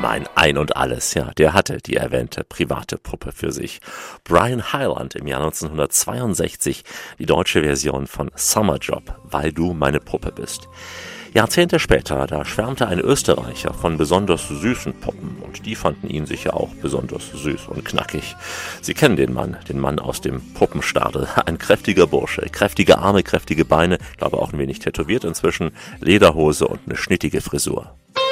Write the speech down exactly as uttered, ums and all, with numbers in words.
mein Ein und Alles, ja, der hatte die erwähnte private Puppe für sich. Brian Hyland im Jahr neunzehnhundertzweiundsechzig, die deutsche Version von Summer Job, Weil du meine Puppe bist. Jahrzehnte später, da schwärmte ein Österreicher von besonders süßen Puppen und die fanden ihn sicher auch besonders süß und knackig. Sie kennen den Mann, den Mann aus dem Puppenstadel. Ein kräftiger Bursche, kräftige Arme, kräftige Beine, glaube auch ein wenig tätowiert inzwischen, Lederhose und eine schnittige Frisur.